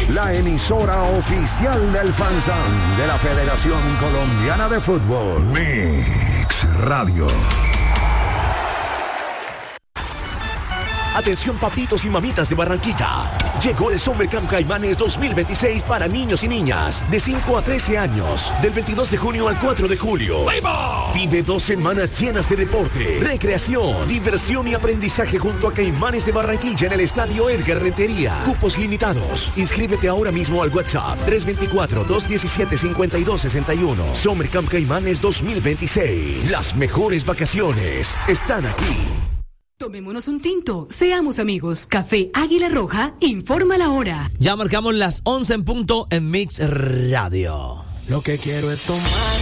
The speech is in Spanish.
la emisora oficial del FanZón de la Federación Colombiana de Fútbol. Mix Radio. Atención papitos y mamitas de Barranquilla. Llegó el Summer Camp Caimanes 2026 para niños y niñas de 5 a 13 años. Del 22 de junio al 4 de julio. ¡Viva! Vive 2 semanas llenas de deporte, recreación, diversión y aprendizaje junto a Caimanes de Barranquilla en el Estadio Edgar Rentería. Cupos limitados. Inscríbete ahora mismo al WhatsApp 324-217-5261. Summer Camp Caimanes 2026. Las mejores vacaciones están aquí. Tomémonos un tinto, seamos amigos. Café Águila Roja, informa la hora. Ya marcamos las 11 en punto en Mix Radio. Lo que quiero es tomar